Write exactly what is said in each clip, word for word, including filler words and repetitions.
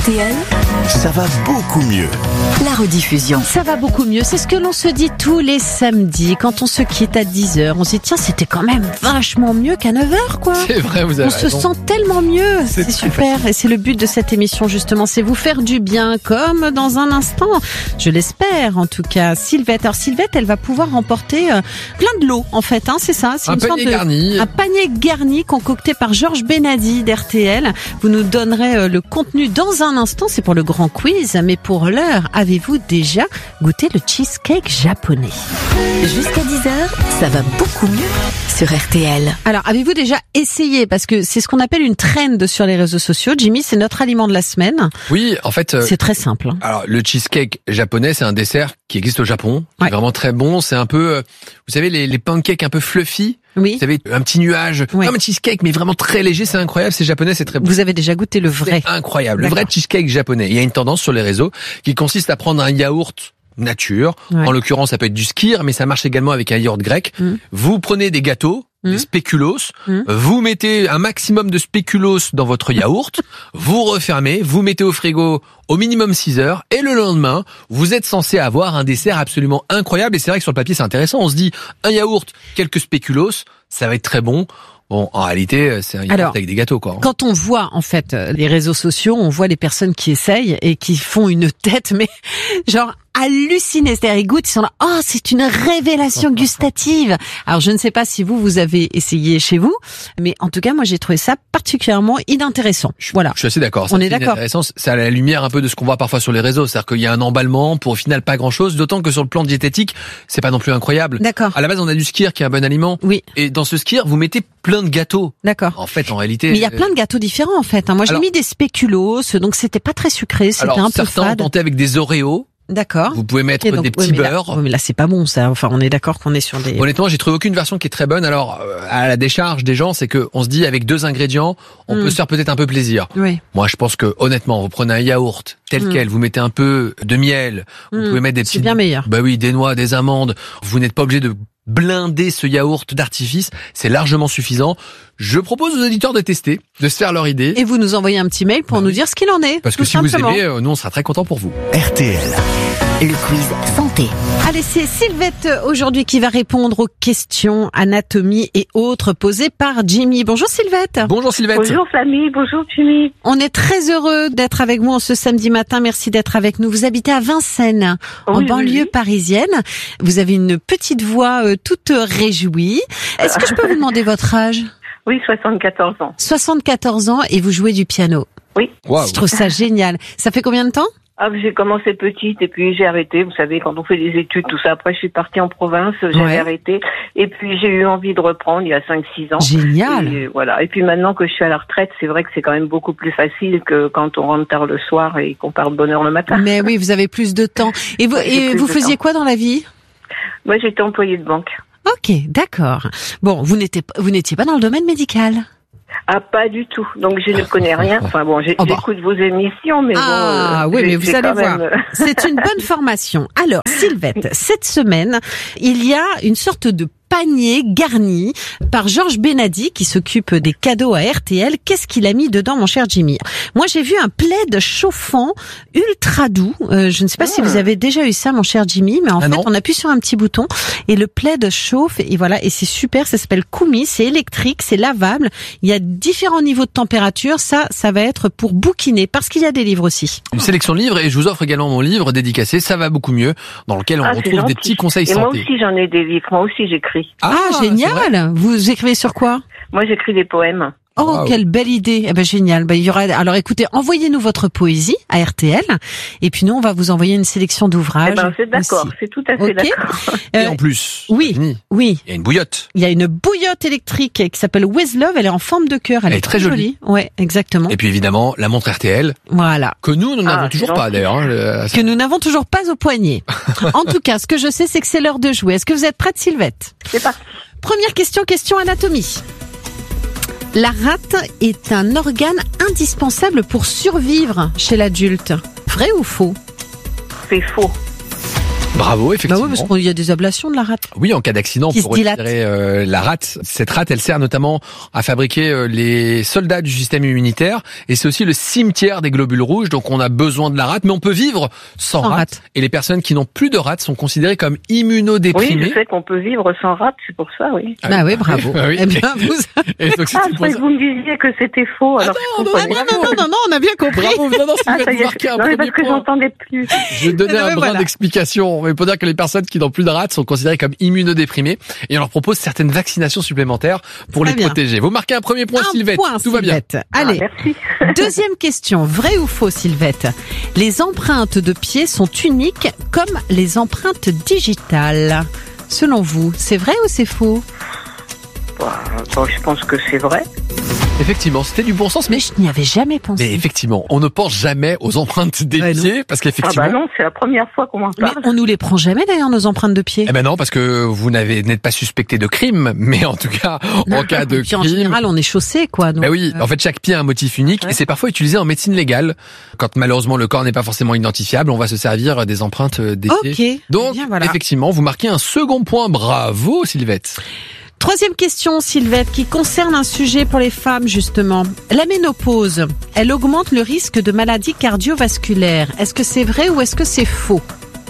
T L, ça va beaucoup mieux. La rediffusion. Ça va beaucoup mieux, c'est ce que l'on se dit tous les samedis quand on se quitte à dix heures. On se dit tiens, c'était quand même vachement mieux qu'à neuf heures quoi. C'est vrai, vous avez On raison. se sent tellement mieux, c'est, C'est super. Et c'est le but de cette émission justement, c'est vous faire du bien comme dans un instant. Je l'espère en tout cas. Sylvette, alors Sylvette, elle va pouvoir remporter euh, plein de lots en fait, hein, c'est ça. C'est Un une panier sorte de, garni. Un panier garni concocté par Georges Benadi d'R T L. Vous nous donnerez euh, le contenu dans un instant, c'est pour le grand quiz. Mais pour l'heure, avez-vous déjà goûté le cheesecake japonais? Jusqu'à dix heures, ça va beaucoup mieux sur R T L. Alors, avez-vous déjà essayé? Parce que c'est ce qu'on appelle une trend sur les réseaux sociaux. Jimmy, c'est notre aliment de la semaine. Oui, en fait. euh, C'est très simple. hein. Alors, le cheesecake japonais, c'est un dessert qui existe au Japon. Ouais. C'est vraiment très bon. C'est un peu, euh, vous savez, les, les pancakes un peu fluffy. Oui. Vous savez, un petit nuage. Ouais. Comme un cheesecake, mais vraiment très léger. C'est incroyable. C'est japonais, c'est très bon. Vous avez déjà goûté le vrai? C'est incroyable. Le D'accord. vrai cheesecake japonais. Il y a une tendance sur les réseaux qui consiste à prendre un yaourt nature. Ouais. En l'occurrence, ça peut être du skyr, mais ça marche également avec un yaourt grec. Mm. Vous prenez des gâteaux, Mm. des spéculoos, Mm. vous mettez un maximum de spéculoos dans votre yaourt, vous refermez, vous mettez au frigo au minimum six heures, et le lendemain, vous êtes censé avoir un dessert absolument incroyable. Et c'est vrai que sur le papier, c'est intéressant. On se dit, un yaourt, quelques spéculoos, ça va être très bon. Bon, en réalité, c'est un yaourt Alors, avec des gâteaux, quoi. Quand on voit en fait euh, les réseaux sociaux, on voit les personnes qui essayent et qui font une tête, mais genre hallucinée. C'est-à-dire ils goûtent, ils sont là, oh c'est une révélation gustative. Alors je ne sais pas si vous vous avez essayé chez vous, mais en tout cas moi j'ai trouvé ça particulièrement inintéressant. Voilà. Je suis assez d'accord. On Ça, est c'est d'accord. intéressant. C'est à la lumière un peu de ce qu'on voit parfois sur les réseaux. C'est-à-dire qu'il y a un emballement pour au final pas grand-chose. D'autant que sur le plan diététique, c'est pas non plus incroyable. D'accord. À la base, on a du skyr qui est un bon aliment. Oui, Et dans ce skyr, vous mettez plein de gâteaux. d'accord. En fait, en réalité. Mais il y a plein de gâteaux différents en fait. hein. Moi j'ai Alors- mis des spéculoos, donc c'était pas très sucré, c'était Alors, un peu certains ont fade. tenté avec des Oreos. D'accord. Vous pouvez mettre Et donc, des ouais, petits mais là- beurres. ouais, mais là c'est pas bon ça. Enfin on est d'accord qu'on est sur des. Honnêtement, j'ai trouvé aucune version qui est très bonne. Alors, euh, à la décharge des gens, c'est que on se dit avec deux ingrédients, on Mm. peut se faire peut-être un peu plaisir. Oui. Moi, je pense que honnêtement, vous prenez un yaourt tel Mm. quel, vous mettez un peu de miel, vous Mm. pouvez mettre des C'est petits bien meilleur. Bah oui, des noix, des amandes. Vous n'êtes pas obligé de blinder ce yaourt d'artifice. C'est largement suffisant. Je propose aux auditeurs de tester, de se faire leur idée. Et vous nous envoyez un petit mail pour Bah nous oui. dire ce qu'il en est. Parce que tout si vous simplement. aimez, euh, nous on sera très contents pour vous. R T L. Le quiz santé. Allez, c'est Sylvette euh, aujourd'hui qui va répondre aux questions anatomie et autres posées par Jimmy. Bonjour Sylvette. Bonjour Sylvette. Bonjour Famille, bonjour Jimmy. On est très heureux d'être avec vous en ce samedi matin. Merci d'être avec nous. Vous habitez à Vincennes, en Oui, banlieue oui, oui. parisienne. Vous avez une petite voix euh, toute réjouie. Est-ce que je peux vous demander votre âge? Oui, soixante-quatorze ans. soixante-quatorze ans et vous jouez du piano. Oui. Waouh. Je trouve ça génial. Ça fait combien de temps? Ah, j'ai commencé petite et puis j'ai arrêté. Vous savez, quand on fait des études, tout ça. Après, je suis partie en province, j'avais Ouais. arrêté. Et puis, j'ai eu envie de reprendre il y a cinq six ans. Génial. Et voilà. Et puis maintenant que je suis à la retraite, c'est vrai que c'est quand même beaucoup plus facile que quand on rentre tard le soir et qu'on part de bonne heure le matin. Mais oui, vous avez plus de temps. Et vous, Ouais, j'ai et plus vous de faisiez temps. quoi dans la vie? Moi, j'étais employée de banque. Ok, d'accord. Bon, vous n'étiez vous n'étiez pas dans le domaine médical. Ah, pas du tout. Donc, je ne connais rien. Enfin bon, j'ai- Oh bah. j'écoute vos émissions, mais Ah bon. euh, oui, mais j'ai- vous j'ai allez quand voir. même, euh, C'est une bonne formation. Alors, Sylvette, cette semaine, il y a une sorte de panier garni par Georges Benadi qui s'occupe des cadeaux à R T L. Qu'est-ce qu'il a mis dedans, mon cher Jimmy? Moi, j'ai vu un plaid chauffant ultra doux. Euh, je ne sais pas si vous avez déjà eu ça, mon cher Jimmy, mais en Ah fait, non. on appuie sur un petit bouton et le plaid chauffe et voilà, et c'est super. Ça s'appelle Kumi, c'est électrique, c'est lavable. Il y a différents niveaux de température. Ça, ça va être pour bouquiner parce qu'il y a des livres aussi. Une sélection de livres et je vous offre également mon livre dédicacé, ça va beaucoup mieux, dans lequel on Ah, c'est retrouve des gentil. petits conseils Et moi santé. aussi, j'en ai des livres. Moi aussi, j'écris. Ah, c'est vrai. génial! Vous écrivez sur quoi? Moi, j'écris des poèmes. Oh, Wow. quelle belle idée! Eh ben, génial. Ben, il y aura, alors écoutez, envoyez-nous votre poésie à R T L. Et puis nous, on va vous envoyer une sélection d'ouvrages. Eh ben, c'est d'accord. aussi. C'est tout à fait Ok. d'accord. Et Euh, en plus, oui. c'est fini. Oui. Il y a une bouillotte. Il y a une bouillotte électrique qui s'appelle With Love. Elle est en forme de cœur. Elle, Elle est très jolie. Ouais, exactement. Et puis évidemment, la montre R T L, Voilà. que nous, nous n'avons Ah, toujours c'est pas gentil. d'ailleurs. hein, le- Que nous n'avons toujours pas au poignet. En tout cas, ce que je sais, c'est que c'est l'heure de jouer. Est-ce que vous êtes prête, Sylvette? C'est parti. Première question, question anatomie. La rate est un organe indispensable pour survivre chez l'adulte. Vrai ou faux? C'est faux. Bravo, Bah effectivement. oui, parce qu'il y a des ablations de la rate. Oui, en cas d'accident, Qui pour se dilate. retirer euh, la rate. Cette rate, elle sert notamment à fabriquer euh, les soldats du système immunitaire, et c'est aussi le cimetière des globules rouges. Donc on a besoin de la rate, mais on peut vivre sans, Sans rate. rate. Et les personnes qui n'ont plus de rate sont considérées comme Oui, immunodéprimées. je sais qu'on peut vivre sans rate, c'est pour ça, oui. Ah Bah oui, bravo. Ah oui. Eh bien, vous... Et donc, Ah, c'était je pour croyais ça. que vous me disiez que c'était faux. Alors non, je non, Ah comprenais non, pas. non, non, non, non, on a bien compris. Bravo, non, non, Ah, Sylvette, ça y vous est, marquez un non, mais premier parce que point. j'entendais plus. Je donnais Non, un mais brin voilà. d'explication, mais pour dire que les personnes qui n'ont plus de rate sont considérées comme immunodéprimées, et on leur propose certaines vaccinations supplémentaires pour Très les bien. protéger. Vous marquez un premier point, Un Sylvette. point, Tout va bien. Sylvette. Allez, Ah, merci. deuxième question. Vrai ou faux, Sylvette? Les empreintes de pieds sont uniques comme les empreintes digitales. Selon vous, c'est vrai ou c'est faux? Bah, bon, je pense que c'est vrai. Effectivement, c'était du bon sens, mais Mais je n'y avais jamais pensé. Mais effectivement, on ne pense jamais aux empreintes des Ouais, non. pieds, parce Ah qu'effectivement... bah non, c'est la première fois qu'on m'en Mais parle. on nous les prend jamais d'ailleurs, nos empreintes de pieds. Eh ben non, parce que vous n'avez n'êtes pas suspecté de crime, mais en tout cas, en cas de Et puis en crime... général, on est chaussé, quoi. Donc, Ben oui, euh, en fait, chaque pied a un motif unique, Ouais. et c'est parfois utilisé en médecine légale. Quand malheureusement le corps n'est pas forcément identifiable, on va se servir des empreintes des Ok. pieds. Donc, Eh bien, voilà. effectivement, vous marquez un second point. Bravo, Sylvette. Troisième question, Sylvette, qui concerne un sujet pour les femmes, justement. La ménopause, elle augmente le risque de maladies cardiovasculaires. Est-ce que c'est vrai ou est-ce que c'est faux?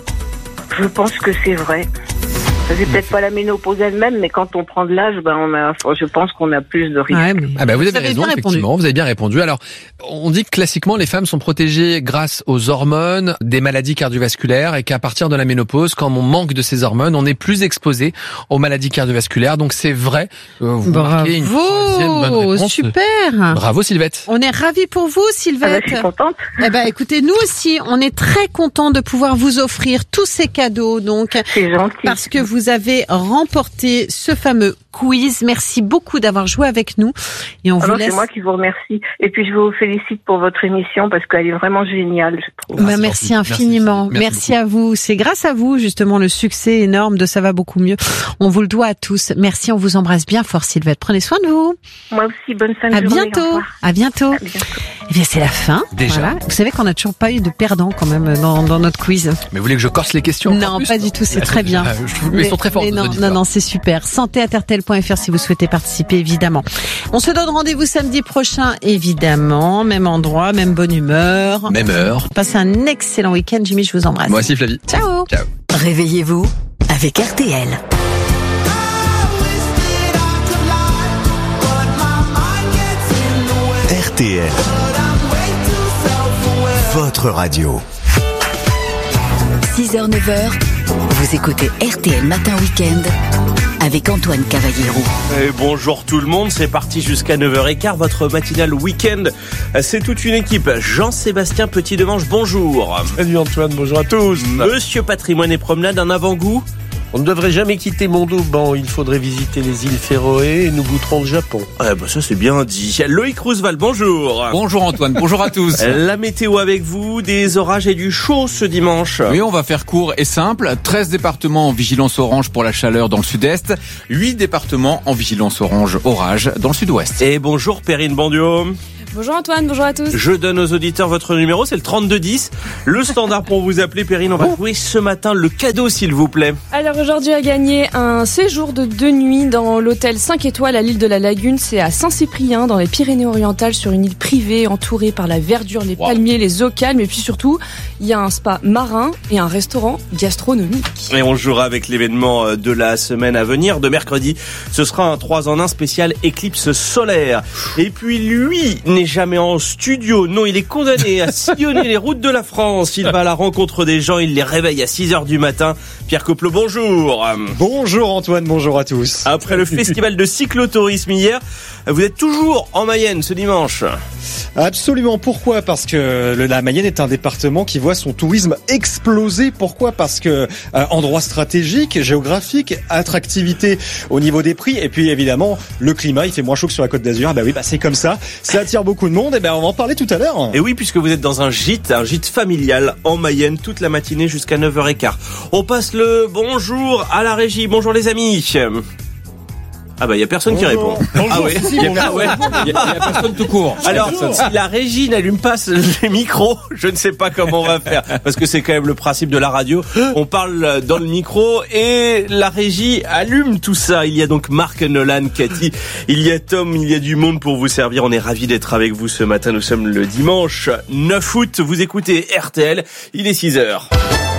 Je pense que c'est vrai. C'est peut-être pas la ménopause elle-même, mais quand on prend de l'âge, ben on a, je pense qu'on a plus de risques. Ouais, mais Ah ben vous avez avez raison, bien répondu. effectivement, vous avez bien répondu. Alors, on dit que classiquement les femmes sont protégées grâce aux hormones des maladies cardiovasculaires, et qu'à partir de la ménopause, quand on manque de ces hormones, on est plus exposé aux maladies cardiovasculaires. Donc c'est vrai. Euh, vous marquez une troisième bonne Bravo, réponse. super. Bravo, Sylvette. On est ravis pour vous, Ah ben, Sylvette. je suis contente. Eh ben, écoutez, nous aussi, on est très contents de pouvoir vous offrir tous ces cadeaux, donc, C'est gentil. parce que vous avez remporté ce fameux quiz. Merci beaucoup d'avoir joué avec nous. Et on Ah vous non, laisse. c'est moi qui vous remercie. Et puis je vous félicite pour votre émission parce qu'elle est vraiment géniale, je trouve. Bah, c'est merci gentil. infiniment. Merci, Merci, merci à vous. C'est grâce à vous, justement, le succès énorme de Ça va beaucoup mieux. On vous le doit à tous. Merci. On vous embrasse bien fort, Sylvette. Prenez soin de vous. Moi aussi, bonne fin de À journée. Au bientôt. revoir. À bientôt. À bientôt. Eh bien, c'est la fin. Déjà. Voilà. Vous savez qu'on n'a toujours pas eu de perdant, quand même, dans, dans notre quiz. Mais vous voulez que je corse les questions encore Non, plus pas du tout. C'est Elles très sont- bien. Je trouve- Mais ils sont très forts. mais nos non, auditeurs. non, non, c'est super. santé à tertel point f r si vous souhaitez participer, évidemment. On se donne rendez-vous samedi prochain, évidemment. Même endroit, même bonne humeur. Même heure. Passez un excellent week-end, Jimmy. Je vous embrasse. Moi aussi, Flavie. Ciao. Ciao. Réveillez-vous avec R T L. R T L. Votre radio. six heures neuf heures, vous écoutez R T L Matin Week-end avec Antoine Cavallero. Et bonjour tout le monde, c'est parti jusqu'à neuf heures quinze, votre matinale week-end. C'est toute une équipe. Jean-Sébastien Petit-Demange, bonjour. Salut Antoine, bonjour à tous. Monsieur Patrimoine et Promenade, un avant-goût. On ne devrait jamais quitter Montauban, il faudrait visiter les îles Féroé et nous goûterons le Japon. Ah bah ça c'est bien dit. Loïc Roosevelt, bonjour. Bonjour Antoine, bonjour à tous. La météo avec vous, des orages et du chaud ce dimanche. Oui, on va faire court et simple. treize départements en vigilance orange pour la chaleur dans le sud-est. huit départements en vigilance orange orage dans le sud-ouest. Et bonjour Perrine Bandio. Bonjour Antoine, bonjour à tous. Je donne aux auditeurs votre numéro, c'est le trente-deux dix. Le standard pour vous appeler, Perrine. On va jouer ce matin le cadeau, s'il vous plaît. Alors aujourd'hui à gagner un séjour de deux nuits dans l'hôtel cinq étoiles à l'île de la Lagune. C'est à Saint-Cyprien dans les Pyrénées-Orientales sur une île privée entourée par la verdure, les palmiers, les eaux calmes. Et puis surtout, il y a un spa marin et un restaurant gastronomique. Et on jouera avec l'événement de la semaine à venir, de mercredi. Ce sera un trois en un spécial éclipse solaire. Et puis lui n'est jamais en studio. Non, il est condamné à sillonner les routes de la France. Il va à la rencontre des gens, il les réveille à six heures du matin. Pierre Coplot, bonjour. Bonjour Antoine, bonjour à tous. Après le festival de cyclotourisme hier, vous êtes toujours en Mayenne ce dimanche. Absolument. Pourquoi ? Parce que le, la Mayenne est un département qui voit son tourisme exploser. Pourquoi ? Parce que euh, endroit stratégique, géographique, attractivité au niveau des prix, et puis évidemment le climat. Il fait moins chaud que sur la Côte d'Azur. Bah oui, bah c'est comme ça. Ça attire beaucoup de monde. Et ben on va en parler tout à l'heure. Et oui, puisque vous êtes dans un gîte, un gîte familial en Mayenne toute la matinée jusqu'à neuf heures quinze. On passe le bonjour à la régie. Bonjour les amis. Ah bah il y a personne qui répond. Bonjour, Ah ouais. si, si, Il y a, bonjour. ah ouais. Il y a, il y a personne tout court. Alors, si la régie n'allume pas ce- les micros, je ne sais pas comment on va faire. Parce que c'est quand même le principe de la radio. On parle dans le micro et la régie allume tout ça. Il y a donc Marc, Nolan, Cathy, il y a Tom, il y a du monde pour vous servir. On est ravis d'être avec vous ce matin. Nous sommes le dimanche neuf août. Vous écoutez R T L. Il est six heures.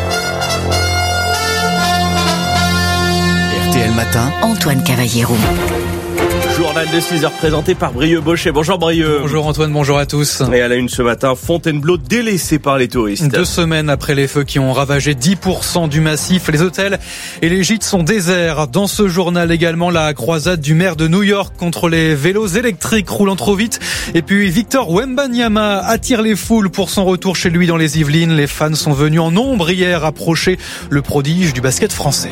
R T L Matin. Antoine Cavallero. Journal de six heures présenté par Brieux Bochet. Bonjour Brieux. Bonjour Antoine, bonjour à tous. Et à la une ce matin, Fontainebleau délaissé par les touristes. Deux semaines après les feux qui ont ravagé dix pour cent du massif, les hôtels et les gîtes sont déserts. Dans ce journal également, la croisade du maire de New York contre les vélos électriques roulant trop vite. Et puis Victor Wembanyama attire les foules pour son retour chez lui dans les Yvelines. Les fans sont venus en nombre hier approcher le prodige du basket français.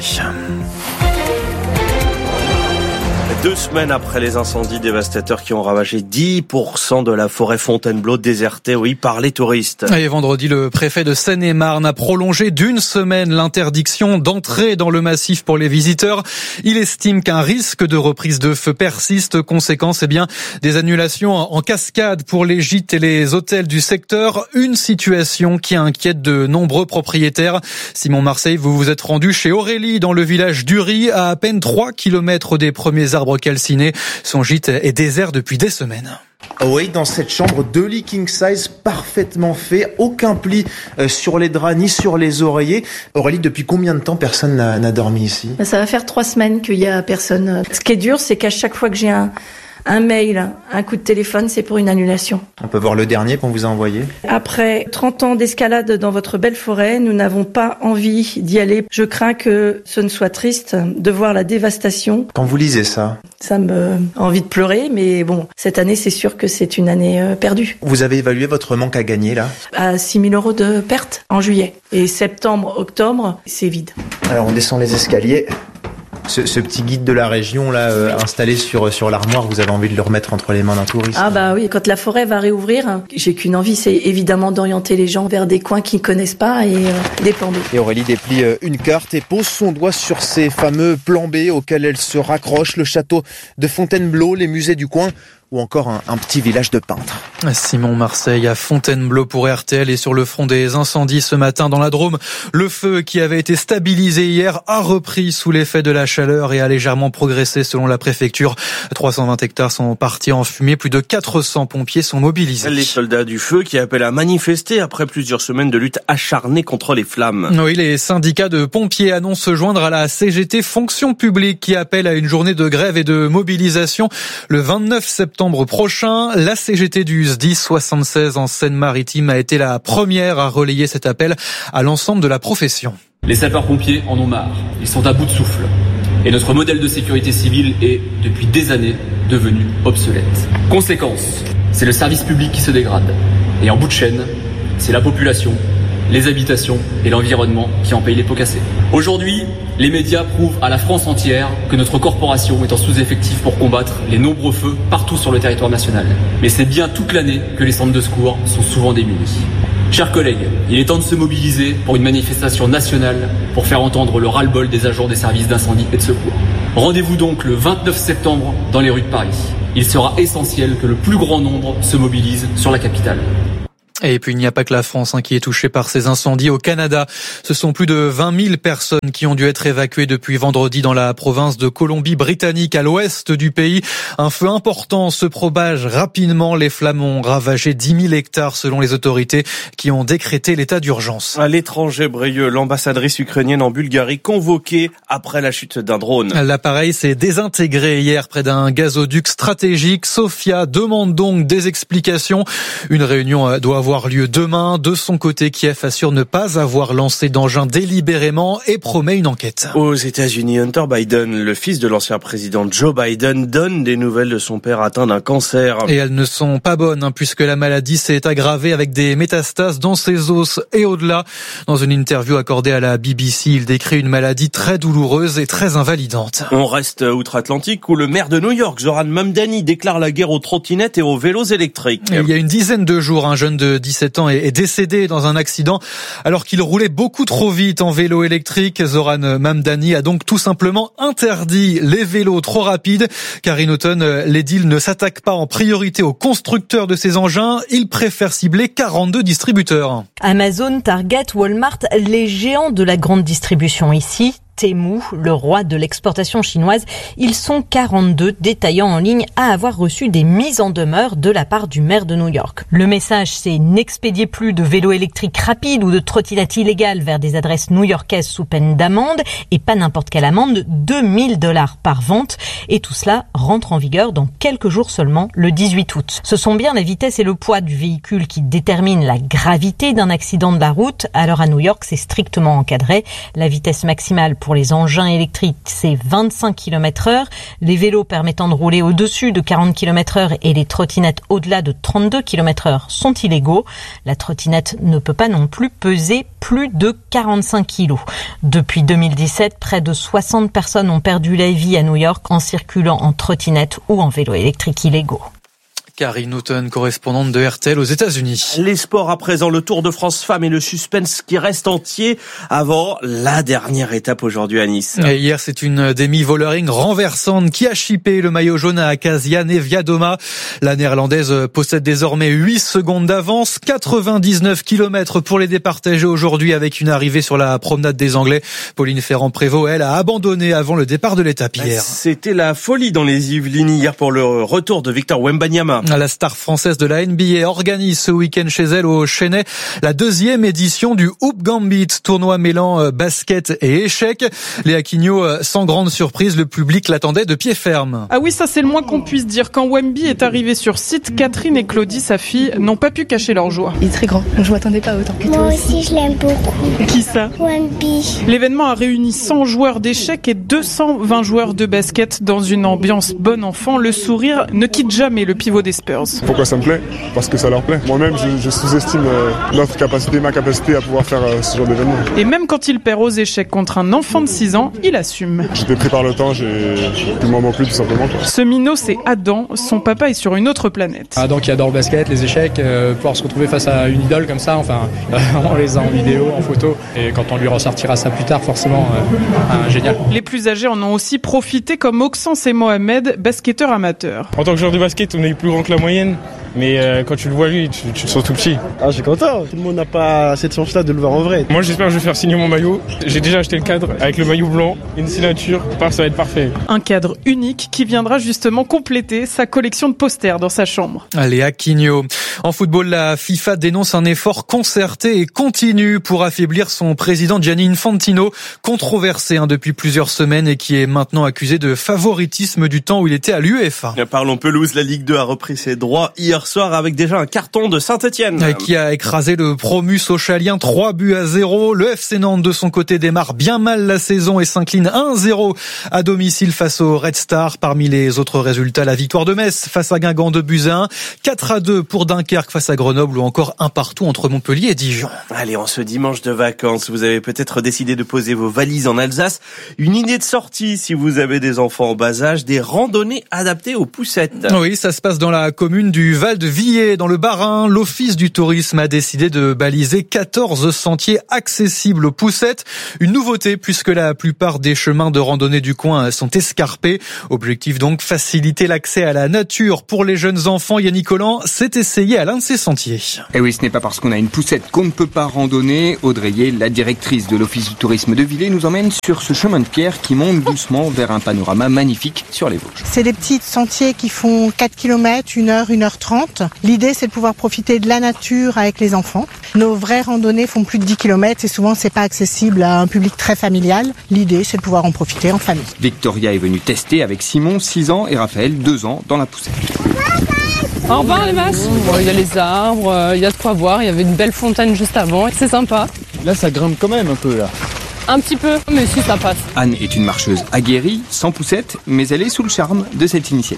Deux semaines après les incendies dévastateurs qui ont ravagé dix pour cent de la forêt Fontainebleau désertée, oui, par les touristes. Et vendredi, le préfet de Seine-et-Marne a prolongé d'une semaine l'interdiction d'entrer dans le massif pour les visiteurs. Il estime qu'un risque de reprise de feu persiste. Conséquence, eh bien, des annulations en cascade pour les gîtes et les hôtels du secteur. Une situation qui inquiète de nombreux propriétaires. Simon Marseille, vous vous êtes rendu chez Aurélie dans le village d'Uri, à à peine trois kilomètres des premiers arbres calciné. Son gîte est désert depuis des semaines. Oui, dans cette chambre, deux lits king size parfaitement faits, aucun pli sur les draps ni sur les oreillers. Aurélie, depuis combien de temps personne n'a, n'a dormi ici ? Ça va faire trois semaines qu'il y a personne. Ce qui est dur, c'est qu'à chaque fois que j'ai un, un mail, un coup de téléphone, c'est pour une annulation. On peut voir le dernier qu'on vous a envoyé. Après trente ans d'escalade dans votre belle forêt, nous n'avons pas envie d'y aller. Je crains que ce ne soit triste de voir la dévastation. Quand vous lisez ça, ça me envie de pleurer, mais bon, cette année, c'est sûr que c'est une année euh, perdue. Vous avez évalué votre manque à gagner, là ? À six mille euros de perte en juillet. Et septembre, octobre, c'est vide. Alors, on descend les escaliers. Ce, ce petit guide de la région là euh, installé sur sur l'armoire, vous avez envie de le remettre entre les mains d'un touriste ? Ah bah oui, quand la forêt va réouvrir, j'ai qu'une envie, c'est évidemment d'orienter les gens vers des coins qu'ils connaissent pas et euh, des plans B. Et Aurélie déplie euh, une carte et pose son doigt sur ces fameux plans B auxquels elle se raccroche, le château de Fontainebleau, les musées du coin ou encore un, un petit village de peintres. Simon Marseille à Fontainebleau pour R T L et sur le front des incendies ce matin dans la Drôme. Le feu qui avait été stabilisé hier a repris sous l'effet de la chaleur et a légèrement progressé selon la préfecture. trois cent vingt hectares sont partis en fumée, plus de quatre cents pompiers sont mobilisés. Les soldats du feu qui appellent à manifester après plusieurs semaines de lutte acharnée contre les flammes. Oui, les syndicats de pompiers annoncent se joindre à la C G T Fonction publique qui appelle à une journée de grève et de mobilisation le vingt-neuf septembre prochain. La C G T du S D I S soixante-seize en Seine-Maritime a été la première à relayer cet appel à l'ensemble de la profession. Les sapeurs-pompiers en ont marre. Ils sont à bout de souffle. Et notre modèle de sécurité civile est, depuis des années, devenu obsolète. Conséquence, c'est le service public qui se dégrade. Et en bout de chaîne, c'est la population, les habitations et l'environnement qui en payent les pots cassés. Aujourd'hui, les médias prouvent à la France entière que notre corporation est en sous-effectif pour combattre les nombreux feux partout sur le territoire national. Mais c'est bien toute l'année que les centres de secours sont souvent démunis. Chers collègues, il est temps de se mobiliser pour une manifestation nationale pour faire entendre le ras-le-bol des agents des services d'incendie et de secours. Rendez-vous donc le vingt-neuf septembre dans les rues de Paris. Il sera essentiel que le plus grand nombre se mobilise sur la capitale. Et puis il n'y a pas que la France hein, qui est touchée par ces incendies. Au Canada, ce sont plus de vingt mille personnes qui ont dû être évacuées depuis vendredi dans la province de Colombie-Britannique, à l'ouest du pays. Un feu important se propage rapidement. Les flammes ont ravagé dix mille hectares selon les autorités qui ont décrété l'état d'urgence. À l'étranger, Brieux, l'ambassadrice ukrainienne en Bulgarie convoquée après la chute d'un drone. L'appareil s'est désintégré hier près d'un gazoduc stratégique. Sofia demande donc des explications. Une réunion doit avoir avoir lieu demain. De son côté, Kiev assure ne pas avoir lancé d'engin délibérément et promet une enquête. Aux États-Unis, Hunter Biden, le fils de l'ancien président Joe Biden, donne des nouvelles de son père atteint d'un cancer. Et elles ne sont pas bonnes, hein, puisque la maladie s'est aggravée avec des métastases dans ses os et au-delà. Dans une interview accordée à la B B C, il décrit une maladie très douloureuse et très invalidante. On reste outre-Atlantique où le maire de New York, Zoran Mamdani, déclare la guerre aux trottinettes et aux vélos électriques. Il y a une dizaine de jours, un jeune de de dix-sept ans, est décédé dans un accident alors qu'il roulait beaucoup trop vite en vélo électrique. Zoran Mamdani a donc tout simplement interdit les vélos trop rapides. Karine Auton, l'édile ne s'attaque pas en priorité aux constructeurs de ces engins. Il préfère cibler quarante-deux distributeurs. Amazon, Target, Walmart, les géants de la grande distribution ici. Temu, le roi de l'exportation chinoise. Ils sont quarante-deux détaillants en ligne à avoir reçu des mises en demeure de la part du maire de New York. Le message, c'est n'expédiez plus de vélos électriques rapides ou de trottinettes illégales vers des adresses new-yorkaises sous peine d'amende, et pas n'importe quelle amende, deux mille dollars par vente. Et tout cela rentre en vigueur dans quelques jours seulement, le dix-huit août. Ce sont bien la vitesse et le poids du véhicule qui déterminent la gravité d'un accident de la route. Alors à New York, c'est strictement encadré. La vitesse maximale pour Pour les engins électriques, c'est vingt-cinq kilomètres heure. Les vélos permettant de rouler au-dessus de quarante kilomètres heure et les trottinettes au-delà de trente-deux kilomètres heure sont illégaux. La trottinette ne peut pas non plus peser plus de quarante-cinq kilos. Depuis deux mille dix-sept, près de soixante personnes ont perdu la vie à New York en circulant en trottinette ou en vélo électrique illégaux. Karine Auton, correspondante de R T L aux États-Unis. Les sports à présent, le Tour de France femmes et le suspense qui reste entier avant la dernière étape aujourd'hui à Nice. Et hier, c'est une demi-volering renversante qui a chippé le maillot jaune à Akasia Neviadoma. La néerlandaise possède désormais huit secondes d'avance, quatre-vingt-dix-neuf kilomètres pour les départager aujourd'hui avec une arrivée sur la promenade des Anglais. Pauline Ferrand-Prévot, elle, a abandonné avant le départ de l'étape hier. C'était la folie dans les Yvelines hier pour le retour de Victor Wembanyama. La star française de la N B A organise ce week-end chez elle au Chennai la deuxième édition du Hoop Gambit, tournoi mêlant basket et échecs. Léa Quignot, sans grande surprise, le public l'attendait de pied ferme. Ah oui, ça c'est le moins qu'on puisse dire. Quand Wemby est arrivé sur site, Catherine et Claudie, sa fille, n'ont pas pu cacher leur joie. Il est très grand, je m'attendais pas autant. Moi aussi je l'aime beaucoup. Qui ça? Wemby. L'événement a réuni cent joueurs d'échecs et deux cent vingt joueurs de basket dans une ambiance bon enfant. Le sourire ne quitte jamais le pivot des Spurs. Pourquoi ça me plaît? Parce que ça leur plaît. Moi-même, je, je sous-estime euh, notre capacité, ma capacité à pouvoir faire euh, ce genre d'événement. Et même quand il perd aux échecs contre un enfant de six ans, il assume. J'étais pris par le temps, j'ai plus le moment plus tout simplement. Quoi. Ce minot, c'est Adam. Son papa est sur une autre planète. Adam qui adore le basket, les échecs, euh, pouvoir se retrouver face à une idole comme ça, enfin, euh, on les a en vidéo, en photo, et quand on lui ressortira ça plus tard, forcément, euh, euh, génial. Les plus âgés en ont aussi profité, comme Oxens et Mohamed, basketteurs amateurs. En tant que joueur de basket, on est plus grand que la moyenne. Mais euh, quand tu le vois lui, tu, tu te sens tout petit. Ah, je suis content. Tout le monde n'a pas cette chance-là de le voir en vrai. Moi, j'espère que je vais faire signer mon maillot. J'ai déjà acheté le cadre avec le maillot blanc, une signature. Ça va être parfait. Un cadre unique qui viendra justement compléter sa collection de posters dans sa chambre. Léa Quignot. En football, la FIFA dénonce un effort concerté et continu pour affaiblir son président Gianni Infantino, controversé hein, depuis plusieurs semaines et qui est maintenant accusé de favoritisme du temps où il était à l'UEFA. Parlons pelouse, la Ligue deux a repris ses droits hier soir avec déjà un carton de Saint-Etienne. Qui a écrasé le promu sochalien trois buts à zéro. Le F C Nantes de son côté démarre bien mal la saison et s'incline un zéro à domicile face au Red Star. Parmi les autres résultats, la victoire de Metz face à Guingamp de buts à un, quatre à deux pour Dunkerque face à Grenoble ou encore un partout entre Montpellier et Dijon. Allez, en ce dimanche de vacances, vous avez peut-être décidé de poser vos valises en Alsace. Une idée de sortie si vous avez des enfants en bas âge, des randonnées adaptées aux poussettes. Oui, ça se passe dans la commune du Val de Villers, dans le Bas-Rhin. L'Office du tourisme a décidé de baliser quatorze sentiers accessibles aux poussettes. Une nouveauté puisque la plupart des chemins de randonnée du coin sont escarpés. Objectif donc, faciliter l'accès à la nature pour les jeunes enfants. Yannick Collant s'est essayé à l'un de ces sentiers. Et oui, ce n'est pas parce qu'on a une poussette qu'on ne peut pas randonner. Audrey Yé, la directrice de l'Office du tourisme de Villers, nous emmène sur ce chemin de pierre qui monte doucement vers un panorama magnifique sur les Vosges. C'est des petits sentiers qui font quatre kilomètres, une heure, une heure trente. L'idée, c'est de pouvoir profiter de la nature avec les enfants. Nos vraies randonnées font plus de dix kilomètres et souvent, c'est pas accessible à un public très familial. L'idée, c'est de pouvoir en profiter en famille. Victoria est venue tester avec Simon, six ans, et Raphaël, deux ans, dans la poussette. Au revoir les masses. Il y a les arbres, il y a de quoi voir, il y avait une belle fontaine juste avant, c'est sympa. Là, ça grimpe quand même un peu, là. Un petit peu, mais si ça passe. Anne est une marcheuse aguerrie, sans poussette, mais elle est sous le charme de cette initiative.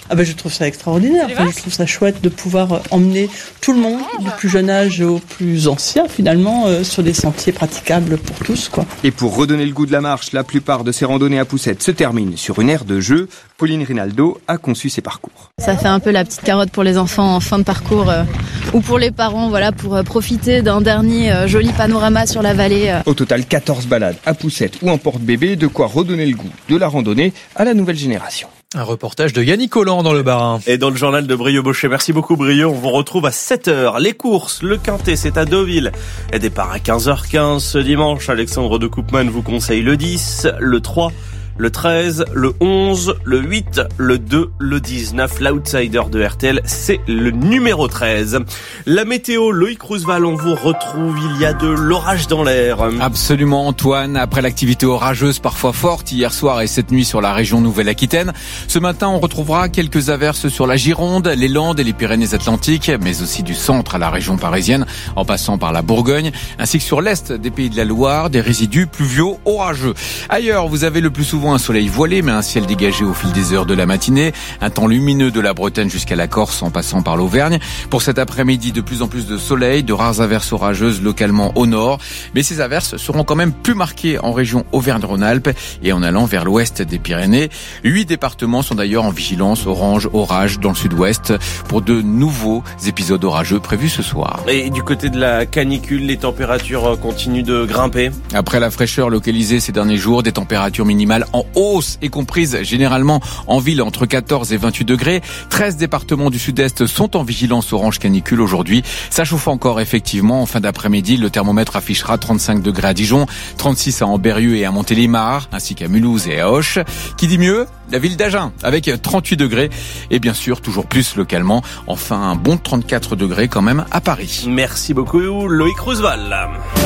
Ah ben je trouve ça extraordinaire. Enfin, je trouve ça chouette de pouvoir emmener tout le monde, du plus jeune âge au plus ancien finalement, euh, sur des sentiers praticables pour tous, quoi. Et pour redonner le goût de la marche, la plupart de ces randonnées à poussettes se terminent sur une aire de jeu. Pauline Rinaldo a conçu ses parcours. Ça fait un peu la petite carotte pour les enfants en fin de parcours euh, ou pour les parents, voilà, pour euh, profiter d'un dernier euh, joli panorama sur la vallée. Euh. Au total, quatorze balades à poussettes ou en porte-bébé, de quoi redonner le goût de la randonnée à la nouvelle génération. Un reportage de Yannick Collant dans le Bas-Rhin. Et dans le journal de Brio Bochet. Merci beaucoup Brio. On vous retrouve à sept heures. Les courses, le Quintet, c'est à Deauville. Et départ à quinze heures quinze ce dimanche. Alexandre de Koopman vous conseille le dix, le trois, le treize, le onze, le huit, le deux, le dix-neuf. L'outsider de R T L, c'est le numéro treize. La météo, Loïc Roosevelt, on vous retrouve. Il y a de l'orage dans l'air. Absolument Antoine. Après l'activité orageuse parfois forte hier soir et cette nuit sur la région Nouvelle-Aquitaine, ce matin on retrouvera quelques averses sur la Gironde, les Landes et les Pyrénées-Atlantiques, mais aussi du centre à la région parisienne, en passant par la Bourgogne, ainsi que sur l'est des Pays de la Loire, des résidus pluviaux orageux. Ailleurs, vous avez le plus souvent un soleil voilé, mais un ciel dégagé au fil des heures de la matinée. Un temps lumineux de la Bretagne jusqu'à la Corse, en passant par l'Auvergne. Pour cet après-midi, de plus en plus de soleil, de rares averses orageuses localement au nord. Mais ces averses seront quand même plus marquées en région Auvergne-Rhône-Alpes et en allant vers l'ouest des Pyrénées. Huit départements sont d'ailleurs en vigilance orange, orage dans le sud-ouest pour de nouveaux épisodes orageux prévus ce soir. Et du côté de la canicule, les températures continuent de grimper. Après la fraîcheur localisée ces derniers jours, des températures minimales en hausse et comprises généralement en ville entre quatorze et vingt-huit degrés. treize départements du sud-est sont en vigilance orange canicule aujourd'hui. Ça chauffe encore effectivement. En fin d'après-midi, le thermomètre affichera trente-cinq degrés à Dijon, trente-six à Ambérieu et à Montélimar, ainsi qu'à Mulhouse et à Auch. Qui dit mieux? La ville d'Agen, avec trente-huit degrés. Et bien sûr, toujours plus localement. Enfin, un bon trente-quatre degrés quand même à Paris. Merci beaucoup, Loïc Roosevelt.